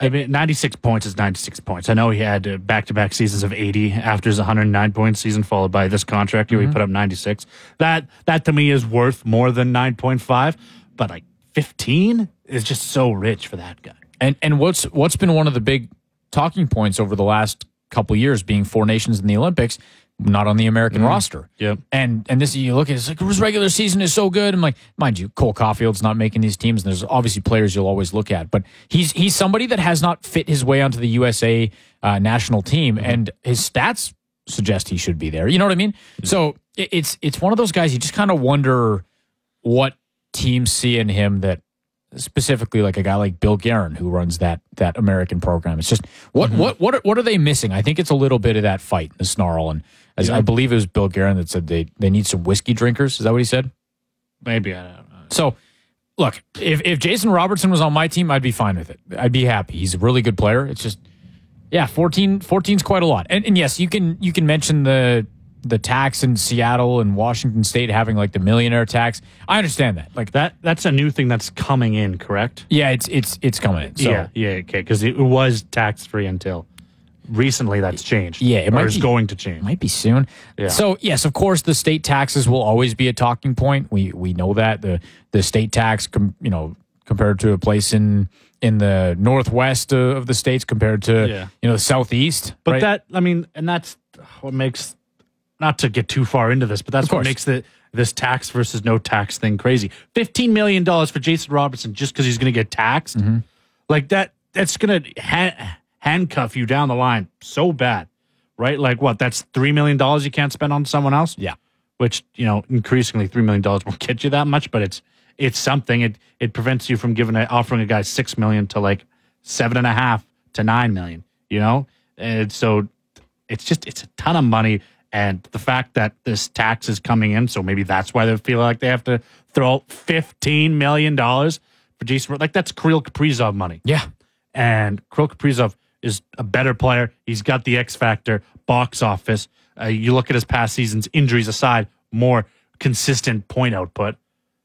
I mean, ninety-six points is ninety-six points. I know he had uh, back-to-back seasons of eighty after his one hundred nine point season, followed by this contract year. Mm-hmm. He put up ninety-six. That that to me is worth more than nine point five. But like fifteen is just so rich for that guy. And and what's what's been one of the big talking points over the last couple years being four nations in the Olympics, not on the American Mm-hmm. roster. Yep. And and this you look at it, it's like his regular season is so good. I'm like, mind you, Cole Caulfield's not making these teams, and there's obviously players you'll always look at, but he's he's somebody that has not fit his way onto the U S A uh, national team, Mm-hmm. and his stats suggest he should be there. You know what I mean? Mm-hmm. So it, it's it's one of those guys you just kind of wonder what teams see in him that. Specifically, like a guy like Bill Guerin, who runs that that American program. It's just what Mm-hmm. what what are, what are they missing? I think it's a little bit of that fight, the snarl, and as Yeah. I believe it was Bill Guerin that said they they need some whiskey drinkers. Is that what he said? Maybe I don't know. So, look, if if Jason Robertson was on my team, I'd be fine with it. I'd be happy. He's a really good player. It's just, yeah, fourteen, fourteen is quite a lot. And, and yes, you can you can mention the the tax in Seattle and Washington State having like the millionaire tax. I understand that. Like that that's a new thing that's coming in, correct? Yeah, it's it's it's coming in. So. Yeah, yeah, okay, because it was tax free until recently. That's changed. Yeah, it or might is be, going to change. Might be soon. Yeah. So yes, of course, the state taxes will always be a talking point. We we know that the the state tax, com, you know, compared to a place in in the northwest of the states compared to Yeah. you know the southeast. But right? that, I mean, and that's what makes, not to get too far into this, but that's Of what course. makes the this tax versus no tax thing crazy. fifteen million dollars for Jason Robertson just because he's going to get taxed. Mm-hmm. Like that, that's going to ha- handcuff you down the line so bad, right? Like what? That's three million dollars you can't spend on someone else? Yeah. Which, you know, increasingly three million dollars won't get you that much, but it's it's something. It it prevents you from giving a, offering a guy six million dollars to like seven and a half to nine million dollars, you know? And so it's just, it's a ton of money. And the fact that this tax is coming in, so maybe that's why they feel like they have to throw out fifteen million dollars for Jason. Like, that's Kirill Kaprizov money. Yeah. And Kirill Kaprizov is a better player. He's got the X factor, box office. Uh, you look at his past seasons, injuries aside, more consistent point output.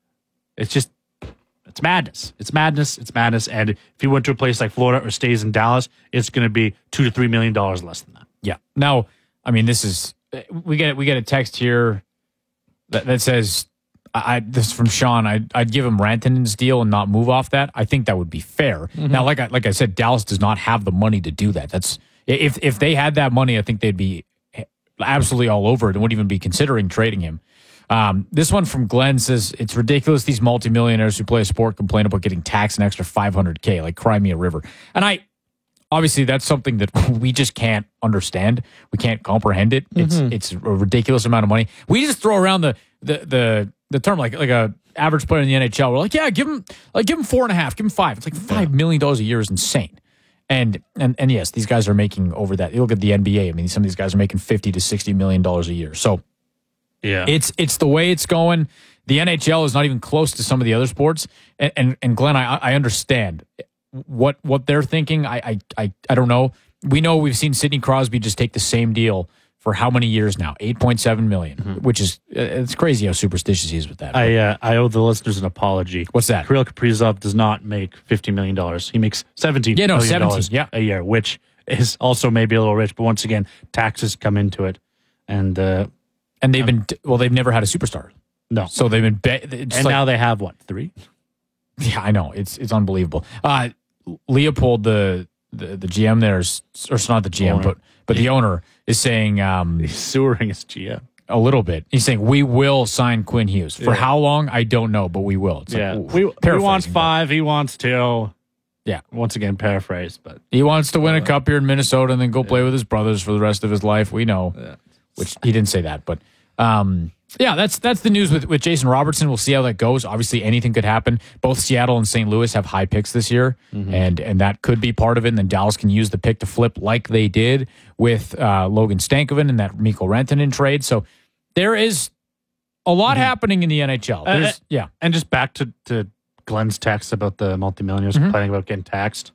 It's just, it's madness. It's madness. It's madness. And if he went to a place like Florida or stays in Dallas, it's going to be two to three million dollars less than that. Yeah. Now, I mean, this is we get we get a text here that, that says, I, I this is from Sean. I'd, I'd give him Rantanen's deal and not move off that. I think that would be fair. Mm-hmm. Now, like I like I said, Dallas does not have the money to do that. That's if if they had that money, I think they'd be absolutely all over it and wouldn't even be considering trading him. Um, this one from Glenn says, it's ridiculous these multimillionaires who play a sport complain about getting taxed an extra five hundred K, like Cry Me a River. And I, obviously, that's something that we just can't understand. We can't comprehend it. It's Mm-hmm. it's a ridiculous amount of money. We just throw around the the the, the term like like a average player in the N H L. We're like, yeah, give him like give him four and a half, give him five. It's like five million dollars a year is insane. And and and yes, these guys are making over that. You look at the N B A. I mean, some of these guys are making fifty to sixty million dollars a year. So. Yeah, It's it's the way it's going. The N H L is not even close to some of the other sports. And and, and Glenn, I I understand what what they're thinking. I, I I I don't know. We know we've seen Sidney Crosby just take the same deal for how many years now? eight point seven million dollars, mm-hmm. which is uh, it's crazy how superstitious he is with that. I uh, I owe the listeners an apology. What's that? Kirill Kaprizov does not make fifty million dollars. He makes seventeen yeah, no, million seventeen, dollars yeah. a year, which is also maybe a little rich. But once again, taxes come into it, and uh, and they've been well, they've never had a superstar. No, so they've been be- and like, now they have what three? Yeah, I know it's it's unbelievable. Uh, Leopold, the, the the G M there, is, or it's not the G M, Owner. but but the owner is saying um, he's sewering his G M a little bit. He's saying we will sign Quinn Hughes for Yeah. how long I don't know, but we will. It's yeah, like, we, we want but- five. He wants two. Yeah, once again, paraphrase, but he wants to win a cup here in Minnesota and then go play with his brothers for the rest of his life. We know, Yeah. which he didn't say that, but um, yeah, that's that's the news with with Jason Robertson. We'll see how that goes. Obviously, anything could happen. Both Seattle and Saint Louis have high picks this year, Mhm. and and that could be part of it. And then Dallas can use the pick to flip like they did with uh, Logan Stankoven and that Mikko Rantanen trade. So there is a lot happening in the N H L. Uh, There's, yeah, and just back to to Glenn's text about the multimillionaires Mhm. complaining about getting taxed.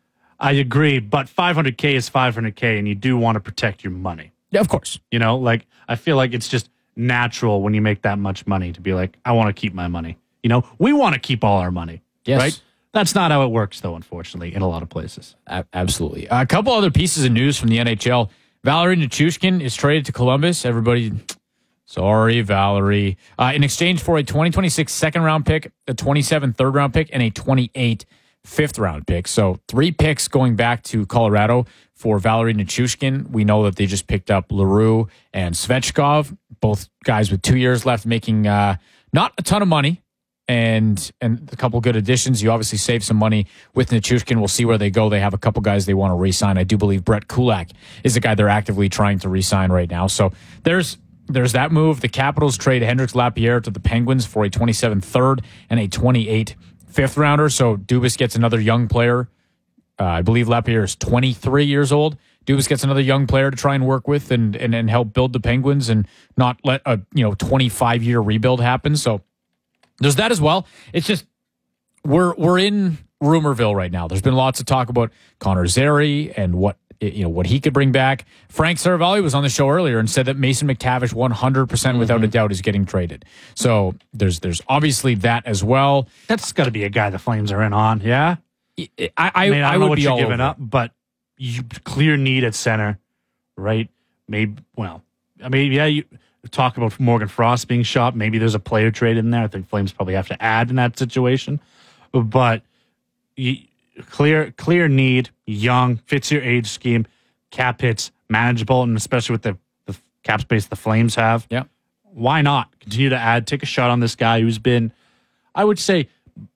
I agree, but five hundred K is five hundred K, and you do want to protect your money. Yeah, of course. You know, like I feel like it's just natural when you make that much money to be like, I want to keep my money. You know, we want to keep all our money. Yes. Right? That's not how it works, though, unfortunately, in a lot of places. A- absolutely. A couple other pieces of news from the N H L. Valerie Nichushkin is traded to Columbus. Everybody, sorry, Valerie. Uh, in exchange for a twenty twenty-six second-round pick, a twenty-seven third-round pick, and a twenty-eight fifth-round pick. So three picks going back to Colorado for Valerie Nichushkin. We know that they just picked up LaRue and Svechkov, both guys with two years left, making uh, not a ton of money. And and a couple good additions. You obviously save some money with Nichushkin. We'll see where they go. They have a couple guys they want to re-sign. I do believe Brett Kulak is a guy they're actively trying to re-sign right now. So there's there's that move. The Capitals trade Hendrix Lapierre to the Penguins for a twenty-seven third and a twenty-eight fifth rounder. So Dubas gets another young player. Uh, I believe Lapierre is twenty-three years old. Dubas gets another young player to try and work with and and, and help build the Penguins and not let a you know twenty-five year rebuild happen. So there's that as well. It's just we're we're in Rumorville right now. There's been lots of talk about Connor Zary and what you know what he could bring back. Frank Saravalli was on the show earlier and said that Mason McTavish one hundred percent mm-hmm. without a doubt is getting traded. So there's there's obviously that as well. That's got to be a guy the Flames are in on, yeah? I I, I, mean, I, I don't would know what be you're all giving over. up, but you clear need at center, right? Maybe, well, I mean, yeah, you talk about Morgan Frost being shopped. Maybe there's a player trade in there. I think Flames probably have to add in that situation. But you, clear clear need, young, fits your age scheme, cap hits, manageable, and especially with the, the cap space the Flames have. Yeah. Why not? Continue to add, take a shot on this guy who's been, I would say,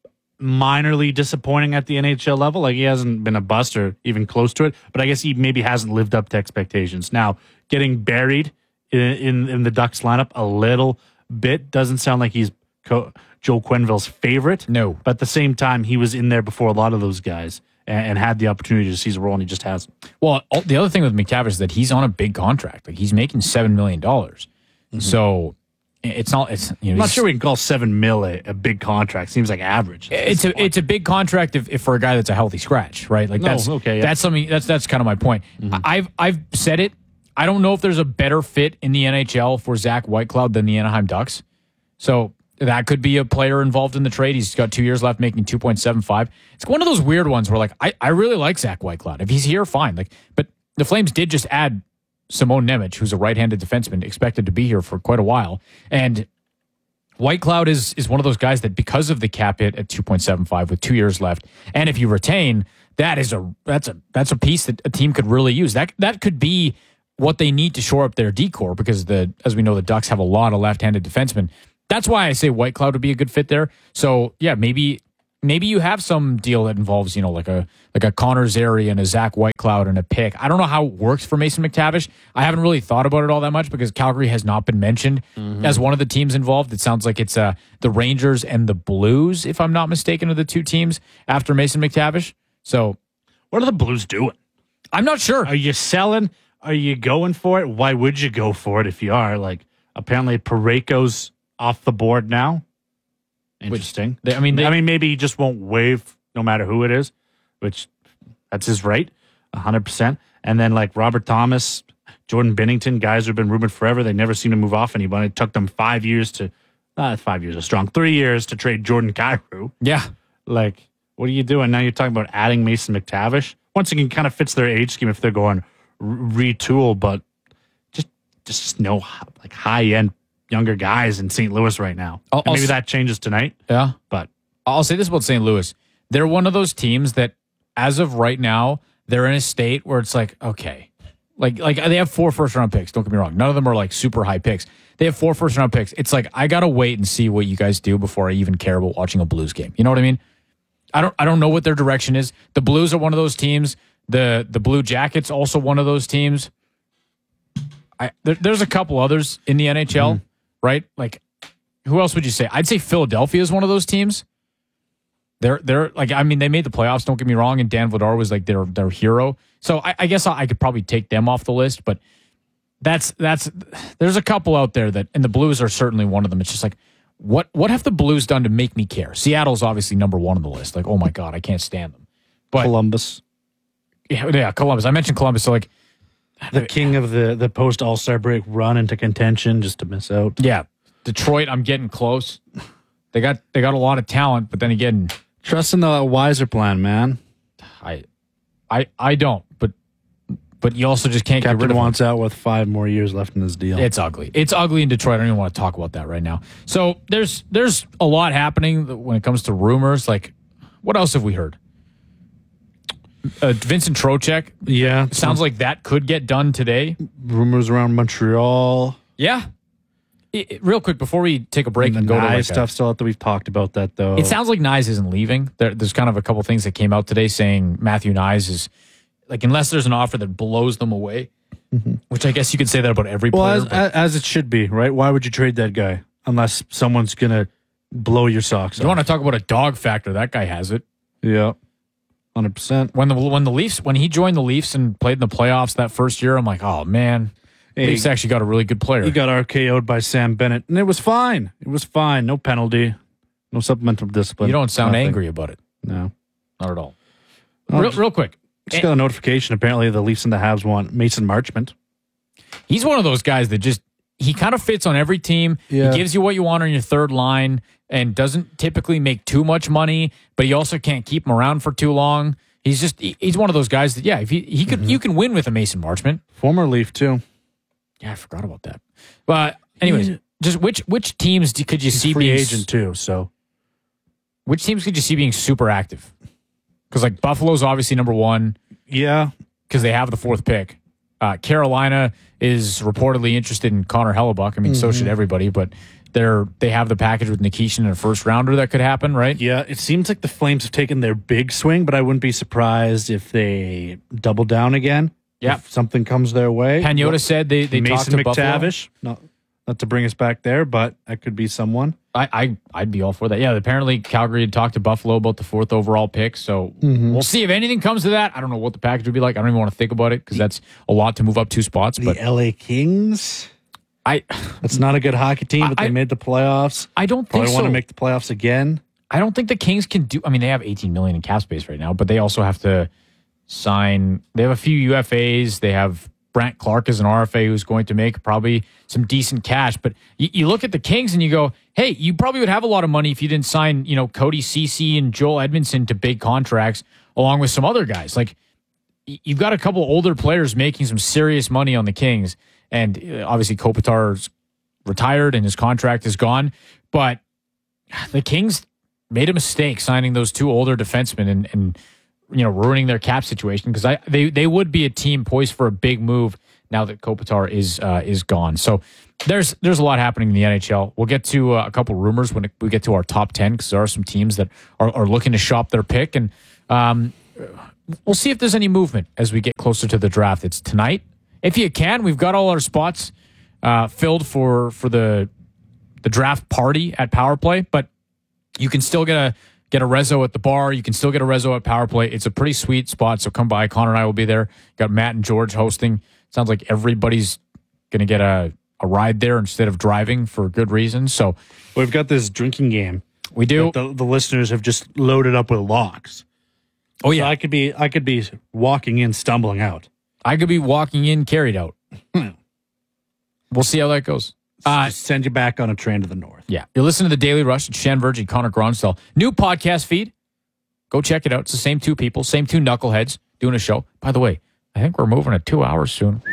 minorly disappointing at the N H L level. Like, he hasn't been a bust or even close to it, but I guess he maybe hasn't lived up to expectations. Now, getting buried in, in, in the Ducks lineup a little bit doesn't sound like he's Co- Joe Quenneville's favorite. No. But at the same time, he was in there before a lot of those guys and, and had the opportunity to seize a role, and he just hasn't. Well, the other thing with McTavish is that he's on a big contract. Like, he's making seven million dollars. Mm-hmm. So it's not, it's, you know, I'm not sure we can call seven mil a, a big contract. Seems like average. It's a, it's a big contract if, if for a guy that's a healthy scratch, right? Like, No, that's, okay, yeah. that's something, that's, that's kind of my point. Mm-hmm. I've, I've said it. I don't know if there's a better fit in the N H L for Zach Whitecloud than the Anaheim Ducks. So that could be a player involved in the trade. He's got two years left, making two point seven five. It's one of those weird ones where, like, I, I really like Zach Whitecloud. If he's here, fine. Like, but the Flames did just add Simone Nemec, who's a right-handed defenseman, expected to be here for quite a while. And Whitecloud is is one of those guys that, because of the cap hit at two point seven five with two years left, and if you retain, that is a that's a that's a piece that a team could really use. That that could be what they need to shore up their decor, because the as we know, the Ducks have a lot of left-handed defensemen. That's why I say Whitecloud would be a good fit there. So yeah, maybe maybe you have some deal that involves, you know, like a like a Connor Zary and a Zach Whitecloud and a pick. I don't know how it works for Mason McTavish. I haven't really thought about it all that much because Calgary has not been mentioned mm-hmm. as one of the teams involved. It sounds like it's uh, the Rangers and the Blues, if I'm not mistaken, are the two teams after Mason McTavish. So what are the Blues doing? I'm not sure. Are you selling? Are you going for it? Why would you go for it if you are? Like, apparently Parayko's off the board now. Interesting. Which, they, I mean, they, I mean, maybe he just won't waive no matter who it is, which that's his right, one hundred percent. And then, like, Robert Thomas, Jordan Binnington, guys who've been rumored forever. They never seem to move off anybody. It took them five years to, uh, five years is strong, three years to trade Jordan Kyrou. Yeah. Like, what are you doing? Now you're talking about adding Mason McTavish. Once again, kind of fits their age scheme if they're going retool, but just just no like high end younger guys in Saint Louis right now. I'll, maybe I'll, that changes tonight. Yeah, but I'll say this about Saint Louis: they're one of those teams that, as of right now, they're in a state where it's like, okay, like like they have four first round picks. Don't get me wrong; none of them are like super high picks. They have four first round picks. It's like, I gotta wait and see what you guys do before I even care about watching a Blues game. You know what I mean? I don't I don't know what their direction is. The Blues are one of those teams. The the Blue Jackets also one of those teams. I there, there's a couple others in the N H L, mm-hmm. right? Like, who else would you say? I'd say Philadelphia is one of those teams. They're they're like, I mean, they made the playoffs. Don't get me wrong, and Dan Vladar was like their their hero. So I, I guess I could probably take them off the list. But that's that's there's a couple out there that, and the Blues are certainly one of them. It's just like, what what have the Blues done to make me care? Seattle's obviously number one on the list. Like, oh my God, I can't stand them. But Columbus. Yeah, yeah, Columbus. I mentioned Columbus. So, like, the king of the, the post All-Star break run into contention just to miss out. Yeah. Detroit, I'm getting close. They got they got a lot of talent, but then again, Trust in the wiser plan, man. I, I, I don't. But, but you also just can't Captain get rid of him. wants out with five more years left in his deal. It's ugly. It's ugly in Detroit. I don't even want to talk about that right now. So there's there's a lot happening when it comes to rumors. Like, what else have we heard? Uh, Vincent Trocheck. Yeah. Sounds like that could get done today. Rumors around Montreal. Yeah. It, it- real quick, before we take a break And and, the go to Nye like stuff a, still out there. We've talked about that, though. it sounds like Nyes isn't leaving. There, there's kind of a couple things that came out today saying Matthew Nyes is, like, unless there's an offer that blows them away, which I guess you could say that about every Well, player. as, but as it should be, right? Why would you trade that guy unless someone's going to blow your socks you off? want to talk about a dog factor? That guy has it. Yeah. one hundred percent. When the when the Leafs when he joined the Leafs and played in the playoffs that first year, I'm like, oh man, Hey, Leafs actually got a really good player. He got R K O'd by Sam Bennett, and it was fine. It was fine. No penalty. No supplemental discipline. You don't sound Nothing. angry about it. No. Not at all. Oh, real, just- real quick, Just got a notification. Apparently, the Leafs and the Habs want Mason Marchment. he's one of those guys that just he kind of fits on every team. Yeah. He gives you what you want on your third line and doesn't typically make too much money, but he also can't keep him around for too long. He's just he- he's one of those guys that yeah, if he he could you can win with a Mason Marchment. Former Leaf too. Yeah, I forgot about that. But anyways, He's- just which which teams do- could you He's see free being agent too. So which teams could you see being super active? Because like Buffalo's obviously number one. Yeah, because they have the fourth pick. Uh, Carolina is reportedly interested in Connor Hellebuck. I mean, so Mhm. should everybody, but they're they have the package with Nikishin and a first rounder that could happen, right? yeah, it seems like the Flames have taken their big swing, but I wouldn't be surprised if they double down again. Yeah. If something comes their way. Pagnotta said they they talked Mason to Buffalo. McTavish. Not not to bring us back there, but that could be someone. I, I I'd be all for that. Yeah, apparently Calgary had talked to Buffalo about the fourth overall pick, so Mhm. we'll see if anything comes to that. I don't know what the package would be like. I don't even want to think about it because that's a lot to move up two spots. The But L A Kings. I That's not a good hockey team, but I- they made the playoffs. I don't think Probably want so. to make the playoffs again. I don't think the Kings can do. I mean, they have eighteen million in cap space right now, but they also have to sign. They have a few U F As. They have Brant Clark as an R F A who's going to make probably some decent cash. But you, you look at the Kings and you go, hey, you probably would have a lot of money if you didn't sign, you know, Cody Ceci and Joel Edmondson to big contracts along with some other guys. Like y- you've got a couple older players making some serious money on the Kings, and uh, obviously Kopitar's retired and his contract is gone, but the Kings made a mistake signing those two older defensemen and, and you know, ruining their cap situation because I they they would be a team poised for a big move now that Kopitar is uh, is gone. So there's there's a lot happening in the N H L. We'll get to uh, a couple rumors when we get to our top ten because there are some teams that are, are looking to shop their pick, and um, we'll see if there's any movement as we get closer to the draft. It's tonight. If you can, we've got all our spots uh, filled for for the the draft party at Power Play, but you can still get a get a rezo at the bar. You can still get a rezo at Power Play. It's a pretty sweet spot, so come by. Connor and I will be there. Got Matt and George hosting. Sounds like everybody's going to get a, a ride there instead of driving for good reasons. So we've got this drinking game. We do. The, the listeners have just loaded up with locks. Oh yeah, so I could be I could be walking in, stumbling out. I could be walking in, carried out. We'll see how that goes. Uh, just send you back on a train to the north. Yeah. You're listening to The Daily Rush. It's Shan Virgin, Connor Gronsdal. New podcast feed. Go check it out. It's the same two people, same two knuckleheads doing a show. By the way, I think we're moving at two hours soon.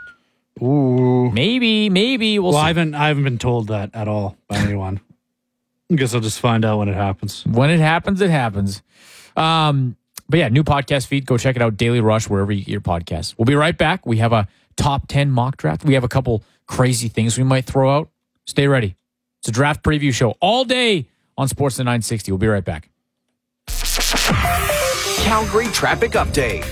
Ooh. Maybe, maybe. We'll, Well, see. I haven't I haven't been told that at all by anyone. I guess I'll just find out when it happens. When it happens, it happens. Um, but yeah, new podcast feed. Go check it out. Daily Rush, wherever you get your podcasts. We'll be right back. We have a top ten mock draft. We have a couple crazy things we might throw out. Stay ready. It's a draft preview show all day on Sportsnet nine sixty. We'll be right back. Calgary traffic update.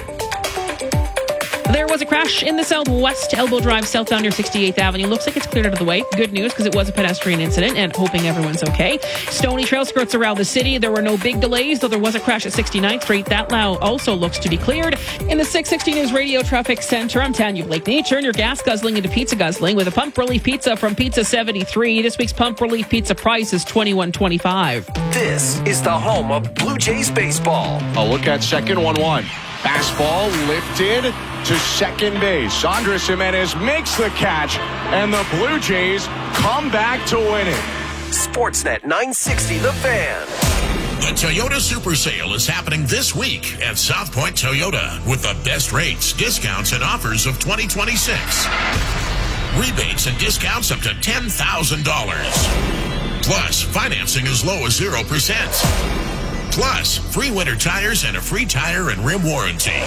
There was a crash in the southwest Elbow Drive southbound near sixty-eighth Avenue. Looks like it's cleared out of the way. Good news because it was a pedestrian incident and hoping everyone's okay. Stony Trail skirts around the city. There were no big delays, though there was a crash at sixty-ninth Street. That now also looks to be cleared. In the six sixty News Radio Traffic Center, I'm Tanya Blakeney. Turn your gas guzzling into pizza guzzling with a Pump Relief Pizza from Pizza seventy-three. This week's Pump Relief Pizza price is twenty-one twenty-five. This is the home of Blue Jays baseball. A look at second, one one. Fastball lifted to second base. Andres Jimenez makes the catch, and the Blue Jays come back to win it. Sportsnet nine sixty, The Fan. The Toyota Super Sale is happening this week at South Point Toyota with the best rates, discounts, and offers of twenty twenty-six. Rebates and discounts up to ten thousand dollars. Plus, financing as low as zero percent. Plus, free winter tires and a free tire and rim warranty.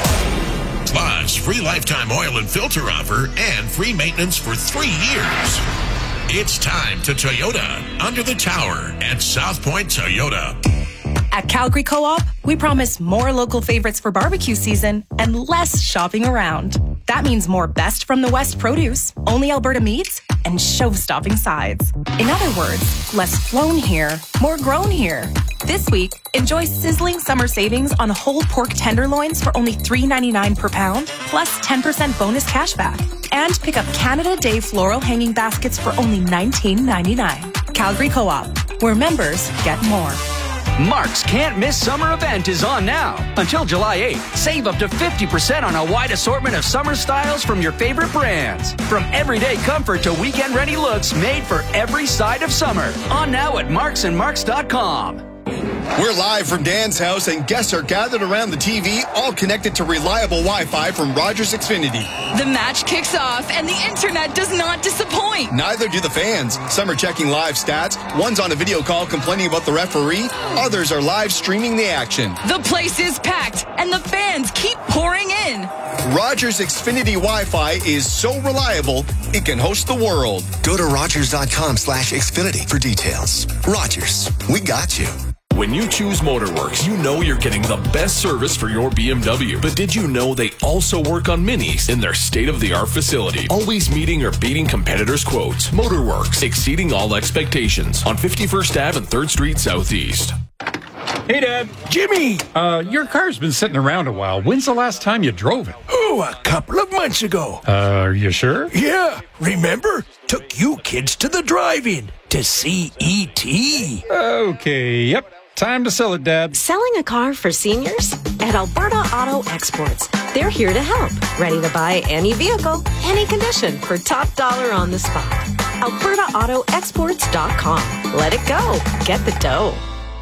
Plus, free lifetime oil and filter offer and free maintenance for three years. It's time to Toyota under the tower at South Point Toyota. At Calgary Co-op, we promise more local favorites for barbecue season and less shopping around. That means more best from the West produce, only Alberta meats, and show-stopping sides. In other words, less flown here, more grown here. This week, enjoy sizzling summer savings on whole pork tenderloins for only three ninety-nine per pound, plus ten percent bonus cashback. And pick up Canada Day floral hanging baskets for only nineteen ninety-nine. Calgary Co-op, where members get more. Mark's Can't Miss Summer event is on now. Until July eighth, save up to fifty percent on a wide assortment of summer styles from your favorite brands. From everyday comfort to weekend-ready looks made for every side of summer. On now at marks and marks dot com. We're live from Dan's house, and guests are gathered around the T V, all connected to reliable Wi-Fi from Rogers Xfinity. The match kicks off, and the internet does not disappoint. Neither do the fans. Some are checking live stats. One's on a video call complaining about the referee. Others are live streaming the action. The place is packed, and the fans keep pouring in. Rogers Xfinity Wi-Fi is so reliable, it can host the world. Go to rogers dot com slash Xfinity for details. Rogers, we got you. When you choose Motorworks, you know you're getting the best service for your B M W. But did you know they also work on minis in their state-of-the-art facility? Always meeting or beating competitors' quotes. Motorworks, exceeding all expectations. On fifty-first Avenue and third Street Southeast. Hey, Dad. Jimmy! Uh, your car's been sitting around a while. When's the last time you drove it? Oh, a couple of months ago. Uh, are you sure? Yeah. Remember? Took you kids to the drive-in to see E T Okay, yep. Time to sell it, Dad. Selling a car for seniors? At Alberta Auto Exports. They're here to help. Ready to buy any vehicle, any condition for top dollar on the spot. Alberta Auto Exports dot com. Let it go. Get the dough.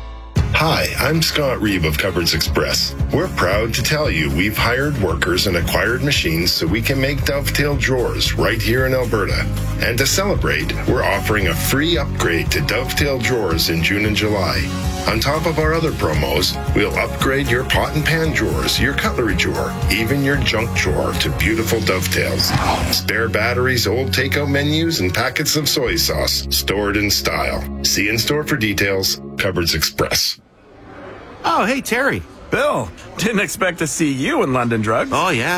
Hi, I'm Scott Reeve of Cupboards Express. We're proud to tell you we've hired workers and acquired machines so we can make dovetail drawers right here in Alberta. And to celebrate, we're offering a free upgrade to dovetail drawers in June and July. On top of our other promos, we'll upgrade your pot and pan drawers, your cutlery drawer, even your junk drawer to beautiful dovetails. Spare batteries, old takeout menus, and packets of soy sauce stored in style. See in store for details. Cupboards Express. Oh, hey, Terry. Bill, didn't expect to see you in London Drugs. Oh, yeah.